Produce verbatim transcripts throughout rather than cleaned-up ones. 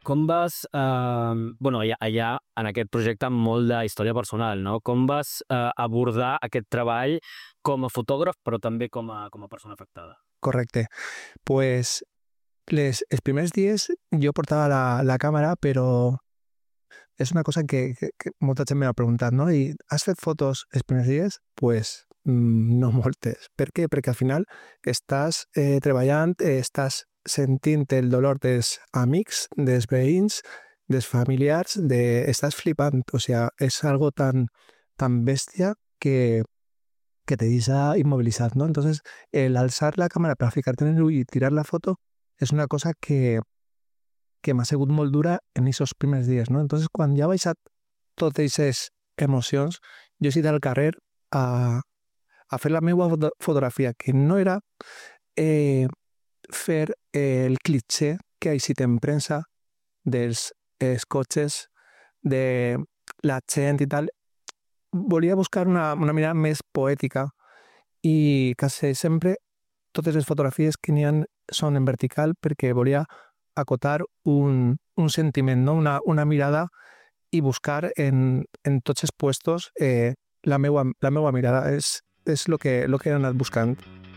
com vas... Eh, bueno, hi ha, hi ha en aquest projecte molt de història personal, no? Com vas eh, abordar aquest treball com a fotògraf, però també com a, com a persona afectada? Correcte. Pues les, els primers dies jo portava la, la càmera, però és una cosa que, que, que molta gent m'ha preguntat, no? I has fet fotos els primers dies? Pues mm, no moltes. Per què? Perquè al final estàs eh, treballant, eh, estàs sentint el dolor dels amics, dels veïns, dels familiars, de... estàs flipant. O sea, és algo tan, tan bèstia que, que te deixa immobilitzat, ¿no? Entonces, el alçar la càmera per ficar-te en l'ull i tirar la foto és una cosa que, que m'ha sigut molt dura en aquests primers dies, ¿no? Entonces, quan ja he baixat totes aquestes emocions, jo he ido al carrer a, a fer la meva fotografia, que no era eh, fer eh, el cliché que ha eixit en premsa dels els cotxes, de la gent i tal. Volia buscar una, una mirada més poètica i quasi sempre totes les fotografies que n'hi ha són en vertical perquè volia acotar un, un sentiment, no? una, una mirada i buscar en, en tots els puestos eh, la, meua, la meua mirada. És, és el que, lo que he anat buscant.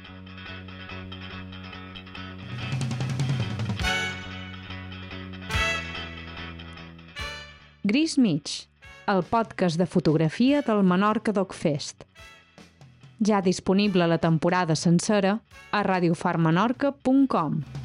Gris Mig, el podcast de fotografia del Menorca Doc Fest. Ja disponible la temporada sencera a radiofarmenorca punt com.